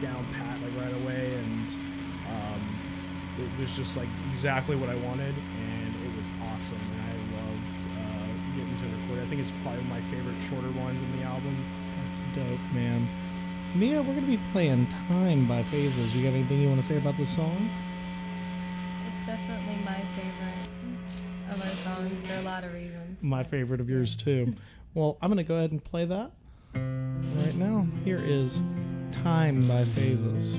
down pat like right away, and it was just like exactly what I wanted, and it was awesome. And I loved getting to record. I think it's probably my favorite shorter ones in the album. That's dope, man. Mia, we're going to be playing Time by Phases. You got anything you want to say about this song? It's definitely my favorite of our songs for a lot of reasons. My favorite of yours, too. Well, I'm going to go ahead and play that right now. Here is Time by Phases.